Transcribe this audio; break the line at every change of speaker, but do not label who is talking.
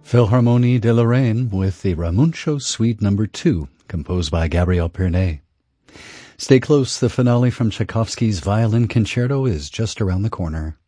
Philharmonie de Lorraine with the Ramuncio Suite No. 2, composed by Gabriel Pernet. Stay close, the finale from Tchaikovsky's Violin Concerto is just around the corner.